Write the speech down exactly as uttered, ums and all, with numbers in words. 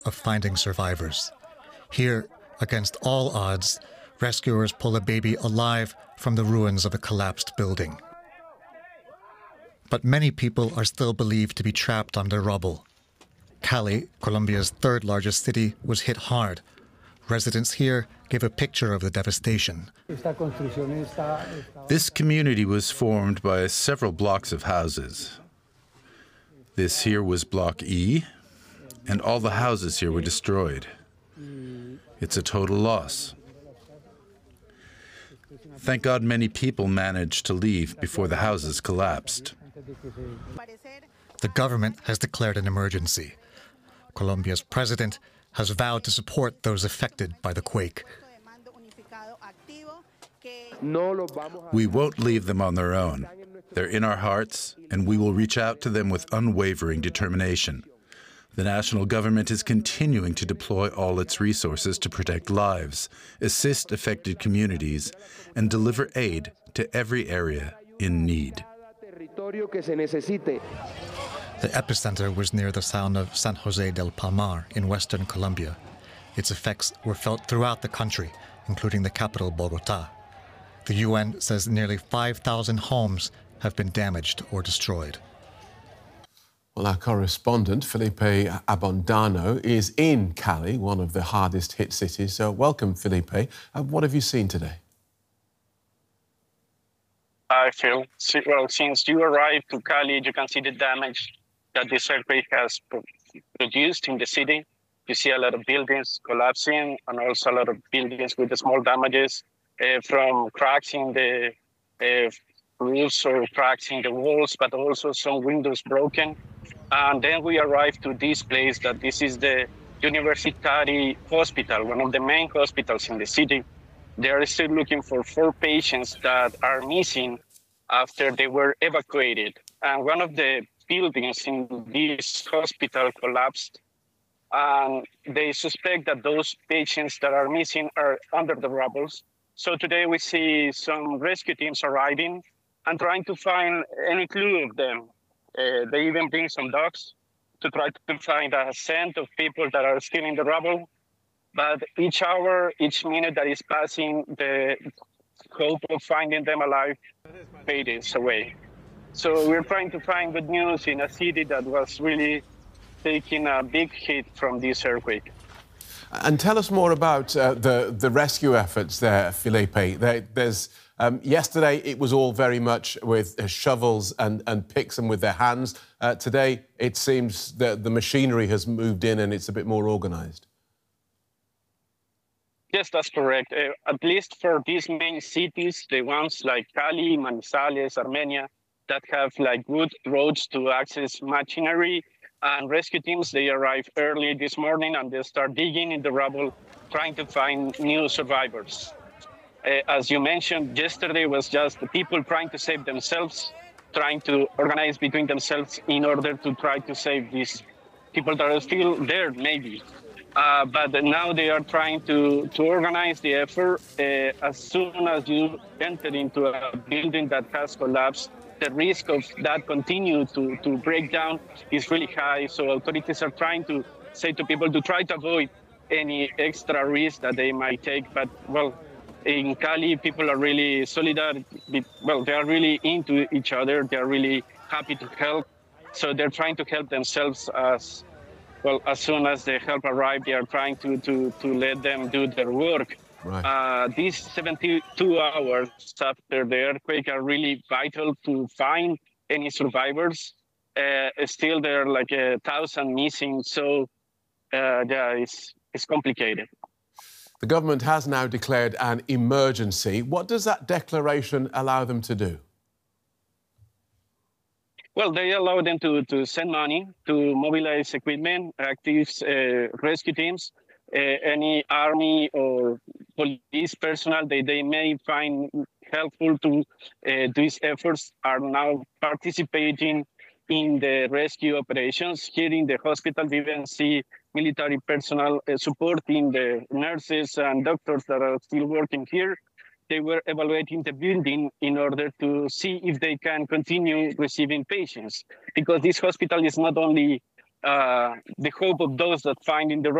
of finding survivors. Here, against all odds, rescuers pull a baby alive from the ruins of a collapsed building. But many people are still believed to be trapped under rubble. Cali, Colombia's third largest city, was hit hard. Residents here gave a picture of the devastation. This community was formed by several blocks of houses. This here was Block E, and all the houses here were destroyed. It's a total loss. Thank God many people managed to leave before the houses collapsed. The government has declared an emergency. Colombia's president has vowed to support those affected by the quake. We won't leave them on their own. They're in our hearts, and we will reach out to them with unwavering determination. The national government is continuing to deploy all its resources to protect lives, assist affected communities, and deliver aid to every area in need. The epicenter was near the town of San Jose del Palmar in western Colombia. Its effects were felt throughout the country, including the capital, Bogotá. The U N says nearly five thousand homes have been damaged or destroyed. Well, our correspondent, Felipe Abondano, is in Cali, one of the hardest hit cities. So welcome, Felipe. Uh, what have you seen today? Hi, Phil. Well, since you arrived to Cali, you can see the damage that this earthquake has produced in the city. You see a lot of buildings collapsing and also a lot of buildings with the small damages uh, from cracks in the uh, roofs or cracks in the walls, but also some windows broken. And then we arrived to this place that this is the Universitari Hospital, one of the main hospitals in the city. They are still looking for four patients that are missing after they were evacuated. And one of the buildings in this hospital collapsed. And they suspect that those patients that are missing are under the rubble. So today we see some rescue teams arriving and trying to find any clue of them. Uh, they even bring some dogs to try to find a scent of people that are still in the rubble. But each hour, each minute that is passing, the hope of finding them alive fades away. So we're trying to find good news in a city that was really taking a big hit from this earthquake. And tell us more about uh, the, the rescue efforts there, Felipe. There, there's, um, yesterday, it was all very much with uh, shovels and, and picks and with their hands. Uh, today, it seems that the machinery has moved in and it's a bit more organised. Yes, that's correct. Uh, at least for these main cities, the ones like Cali, Manizales, Armenia, that have like good roads to access machinery and rescue teams, they arrive early this morning and they start digging in the rubble, trying to find new survivors. Uh, as you mentioned, yesterday was just the people trying to save themselves, trying to organize between themselves in order to try to save these people that are still there, maybe. Uh, but now they are trying to, to organize the effort. Uh, as soon as you enter into a building that has collapsed, the risk of that continue to, to break down is really high. So authorities are trying to say to people to try to avoid any extra risk that they might take. But, well, in Cali, people are really solidar. Well, they are really into each other. They are really happy to help. So they're trying to help themselves as Well, as soon as the help arrived, they are trying to, to, to let them do their work. Right. Uh, these seventy-two hours after the earthquake are really vital to find any survivors. Uh, still, there are like a thousand missing, so uh, yeah, it's, it's complicated. The government has now declared an emergency. What does that declaration allow them to do? Well, they allow them to, to send money, to mobilize equipment, active uh, rescue teams, uh, any army or police personnel that they may find helpful to uh, these efforts are now participating in the rescue operations. Here in the hospital, we even see military personnel uh, supporting the nurses and doctors that are still working here. They were evaluating the building in order to see if they can continue receiving patients, because this hospital is not only uh, the hope of those that find in the